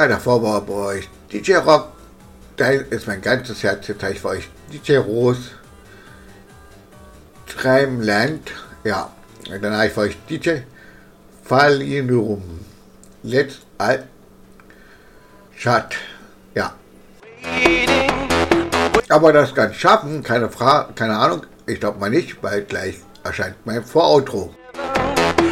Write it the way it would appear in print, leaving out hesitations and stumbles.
Ja, davor war bei euch DJ Rock, da ist mein ganzes Herz geteilt für euch. DJ Rose, Dreamland, ja. Und dann habe ich für euch DJ Fallinum. Let's All Chat, ja. Aber das kann schaffen, keine Ahnung, ich glaube mal nicht, weil gleich erscheint mein Voroutro.